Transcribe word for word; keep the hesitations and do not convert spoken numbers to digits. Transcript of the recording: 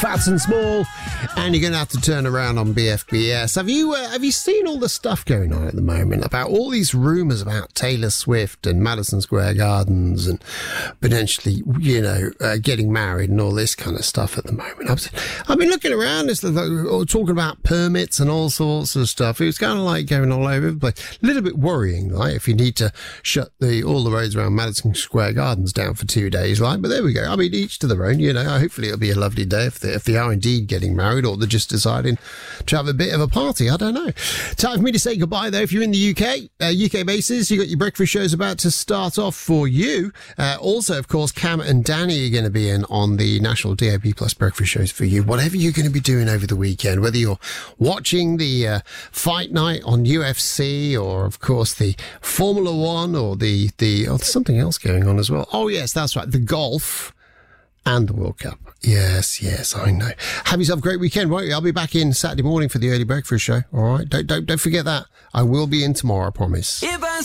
Fats and Small, and you're going to have to turn around on B F B S. Have you uh, have you seen all the stuff going on at the moment about all these rumours about Taylor Swift and Madison Square Gardens and potentially, you know, uh, getting married and all this kind of stuff at the moment? I've, I've been looking around, it's like, talking about permits and all sorts of stuff. It was kind of like going all over the place. A little bit worrying, like, if you need to shut the all the roads around Madison Square Gardens down for two days, like. But there we go. I mean, each to their own, you know. Hopefully it'll be a lovely day if they, if they are indeed getting married, or they're just deciding to have a bit of a party. I don't know. Time for me to say goodbye, though. If you're in the U K, uh, U K bases, you got your breakfast shows about to start off for you. Uh, also, of course, Cam and Danny are going to be in on the National D A B Plus breakfast shows for you. Whatever you're going to be doing over the weekend, whether you're watching the uh, fight night on U F C, or, of course, the Formula One, or the, the oh, there's something else going on as well. Oh, yes, that's right. The golf and the World Cup. Yes, yes, I know. Have yourself a great weekend, won't you? I'll be back in Saturday morning for the early breakfast show. All right? Don't, don't, don't forget that. I will be in tomorrow, I promise.